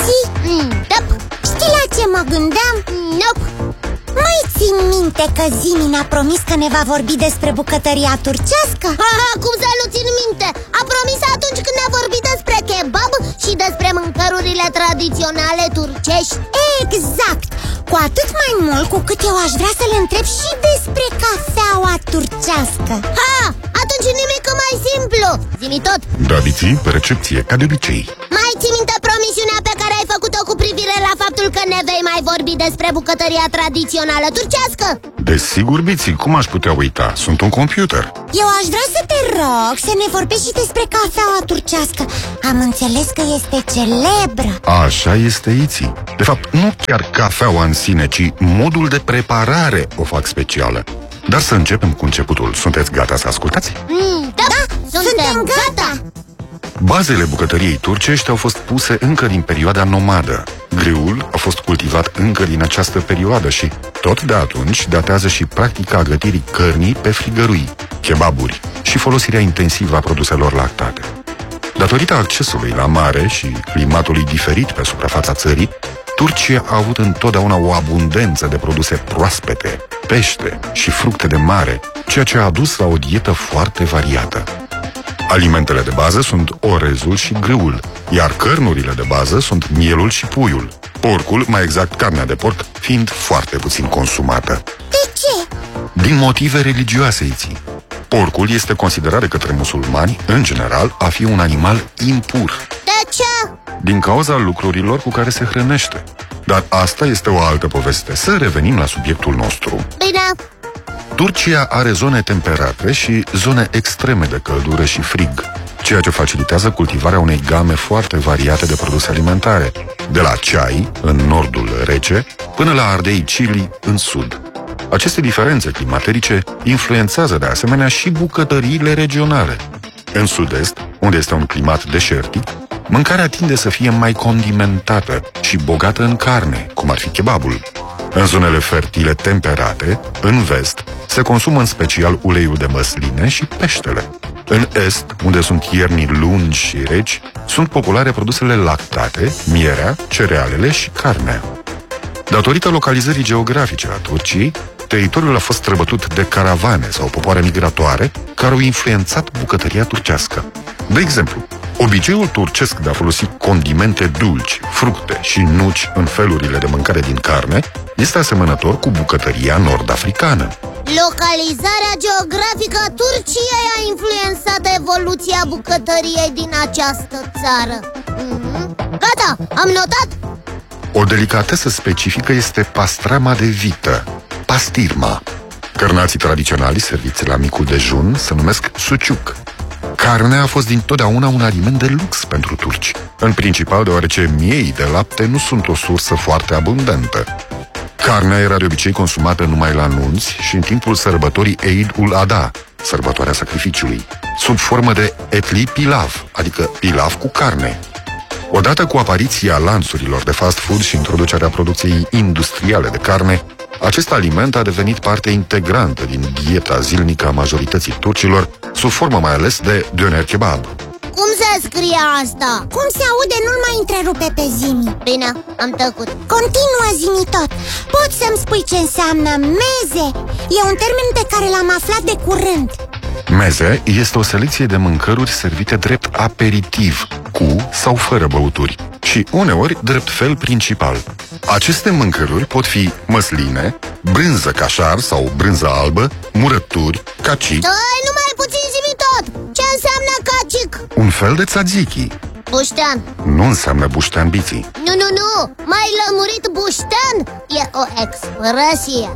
Iți? Știi la ce mă gândeam? Mai țin minte că Zimi ne-a promis că ne va vorbi despre bucătăria turcească? Cum să nu țin minte? A promis atunci când ne-a vorbit despre kebab și despre mâncărurile tradiționale turcești. Exact! Cu atât mai mult cu cât eu aș vrea să le întreb și despre cafeaua turcească. Atunci nimic mai simplu. Zi-mi tot. Da, Biții, pe recepție, ca de obicei. Mai ții minte promisiunea pe care ai făcut-o cu privire la faptul că ne vei mai vorbi despre bucătăria tradițională turcească? Desigur, Biții, cum aș putea uita? Sunt un computer. Eu aș vrea să te rog să ne vorbești și despre cafeaua turcească. Am înțeles că este celebră. Așa este, Iții. De fapt, nu chiar cafeaua în sine, ci modul de preparare o fac specială. Dar să începem cu începutul. Sunteți gata să ascultați? Da, suntem gata! Bazele bucătăriei turcești au fost puse încă din perioada nomadă. Grâul a fost cultivat încă din această perioadă și tot de atunci datează și practica gătirii cărnii pe frigărui, kebaburi și folosirea intensivă a produselor lactate. Datorită accesului la mare și climatului diferit pe suprafața țării, Turcia a avut întotdeauna o abundență de produse proaspete, pește și fructe de mare, ceea ce a dus la o dietă foarte variată. Alimentele de bază sunt orezul și grâul, iar cărnurile de bază sunt mielul și puiul. Porcul, mai exact carnea de porc, fiind foarte puțin consumată. De ce? Din motive religioase, Iții. Porcul este considerat de către musulmani, în general, a fi un animal impur. De ce? Din cauza lucrurilor cu care se hrănește. Dar asta este o altă poveste. Să revenim la subiectul nostru. Bine. Turcia are zone temperate și zone extreme de căldură și frig, ceea ce facilitează cultivarea unei game foarte variate de produse alimentare, de la ceai, în nordul rece, până la ardei chili, în sud. Aceste diferențe climaterice influențează de asemenea și bucătăriile regionale. În sud-est, unde este un climat deșertic, mâncarea tinde să fie mai condimentată și bogată în carne, cum ar fi kebabul. În zonele fertile temperate, în vest, se consumă în special uleiul de măsline și peștele. În est, unde sunt ierni lungi și reci, sunt populare produsele lactate, mierea, cerealele și carnea. Datorită localizării geografice a Turciei, teritoriul a fost străbătut de caravane sau popoare migratoare care au influențat bucătăria turcească. De exemplu, obiceiul turcesc de a folosi condimente dulci, fructe și nuci în felurile de mâncare din carne este asemănător cu bucătăria nord-africană. Localizarea geografică a Turciei a influențat evoluția bucătăriei din această țară. Gata, am notat! O delicatesă specifică este pastrama de vită, pastirma. Cărnații tradiționali serviți la micul dejun se numesc suciuc. Carnea a fost dintotdeauna un aliment de lux pentru turci, în principal deoarece miei de lapte nu sunt o sursă foarte abundentă. Carnea era de obicei consumată numai la nunți și în timpul sărbătorii Eid ul-Adha, sărbătoarea sacrificiului, sub formă de etli pilav, adică pilav cu carne. Odată cu apariția lanțurilor de fast food și introducerea producției industriale de carne, acest aliment a devenit parte integrantă din dieta zilnică a majorității turcilor, sub formă mai ales de döner kebab. Cum se scrie asta? Cum se aude, nu-l mai întrerupe pe Zimi. Bine, am tăcut. Continuă, Zimi tot. Poți să-mi spui ce înseamnă meze? E un termen pe care l-am aflat de curând. Meze este o selecție de mâncăruri servite drept aperitiv, cu sau fără băuturi, și uneori drept fel principal. Aceste mâncăruri pot fi măsline, brânză cașar sau brânză albă, murături, cacic. Stai, numai puțin, Zimi tot! Ce înseamnă cacic? Un fel de tzatziki. Buștean. Nu înseamnă buștean, Biții. Nu, mai lămurit buștean e o expresie.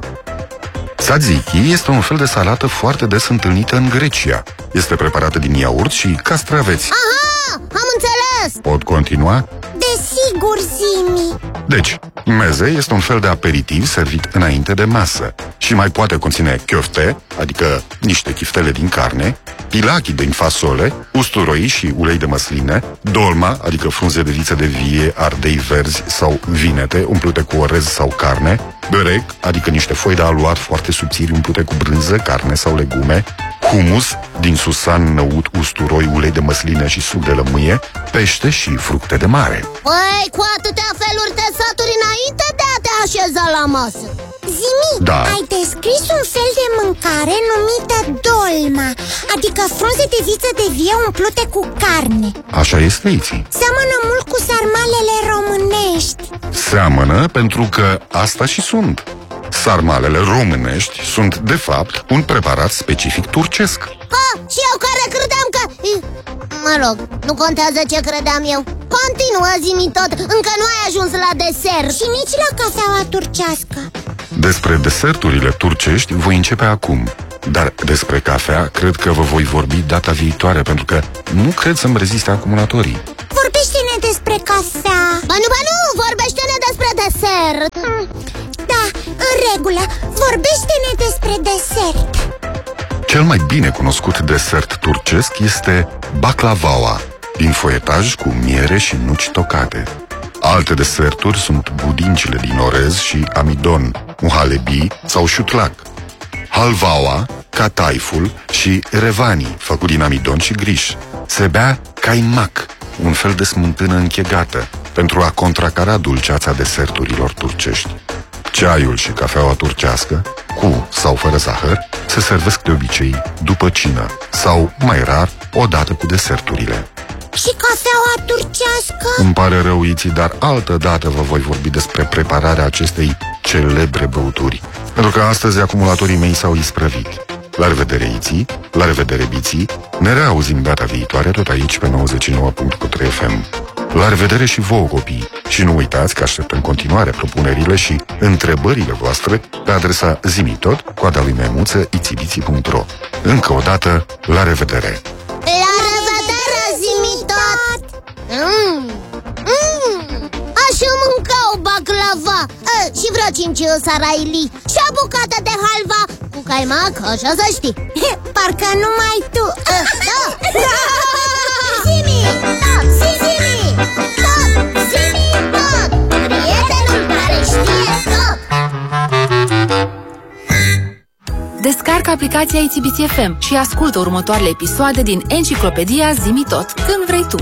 Tzatziki este un fel de salată foarte des întâlnită în Grecia. Este preparată din iaurt și castraveți. Aha, am înțeles! Pot continua? Desigur, Zimi. Deci, meze este un fel de aperitiv servit înainte de masă și mai poate conține chiofte, adică niște chiftele din carne, pilachi din fasole, usturoi și ulei de măsline, dolma, adică frunze de viță de vie, ardei verzi sau vinete umplute cu orez sau carne, börek, adică niște foi de aluat foarte subțiri umplute cu brânză, carne sau legume, humus din susan, năut, usturoi, ulei de măsline și suc de lămâie, pește și fructe de mare. Păi, cu atâtea feluri de sături înainte de a te așeza la masă. Zimi, Da. ai descris un fel de mâncare numită dolma, adică frunze de viță de vie umplute cu carne. Așa este, Iții. Seamănă mult cu sarmalele românești. Seamănă pentru că asta și sunt. Sarmalele românești sunt, de fapt, un preparat specific turcesc. Și eu care credeam că... Mă rog, nu contează ce credeam eu. Continuă, zi-mi tot, încă nu ai ajuns la desert. Și nici la cafeaua turcească. Despre deserturile turcești voi începe acum. Dar despre cafea cred că vă voi vorbi data viitoare, pentru că nu cred să-mi reziste acumulatorii. Vorbește-ne despre cafea. Ba nu, vorbește-ne despre desert. Da, în regulă, vorbește-ne despre desert. Cel mai bine cunoscut desert turcesc este baklavaua, din foietaj cu miere și nuci tocate. Alte deserturi sunt budincile din orez și amidon, muhalebi sau șutlac. Halvaua, cataiful și revani, făcut din amidon și griș. Se bea caimac, un fel de smântână închegată, pentru a contracara dulceața deserturilor turcești. Ceaiul și cafeaua turcească, cu sau fără zahăr, se servesc de obicei după cină sau, mai rar, odată cu deserturile. Și cafeaua turcească? Îmi pare rău, Iții, dar altă dată vă voi vorbi despre prepararea acestei celebre băuturi, pentru că astăzi acumulatorii mei s-au isprăvit. La revedere, Iții, la revedere, Biții, ne reauzim data viitoare tot aici pe 99.3 FM. La revedere și vouă, copii, și nu uitați că aștept în continuare propunerile și întrebările voastre pe adresa zimitot, coada lui Memuță, itibiții.ro. Încă o dată, la revedere! La revedere, zi-mi tot! Aș mânca o baklava și vreo 5 saraili și o bucată de halva cu caimac, așa să știi. Parcă numai tu. Zimi tot, zimi tot, zimi tot, prietenul care știe tot. Descarcă aplicația ITBC FM și ascultă următoarele episoade din Enciclopedia Zimi Tot, când vrei tu.